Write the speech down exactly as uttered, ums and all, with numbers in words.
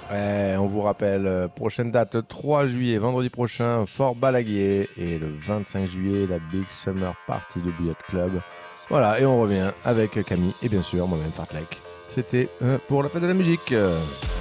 Ouais, on vous rappelle, euh, prochaine date, le trois juillet, vendredi prochain, Fort Balaguier. Et le vingt-cinq juillet, la Big Summer Party de Billet Club. Voilà, et on revient avec Camille et bien sûr moi-même, Fartlek. C'était euh, pour la fête de la musique.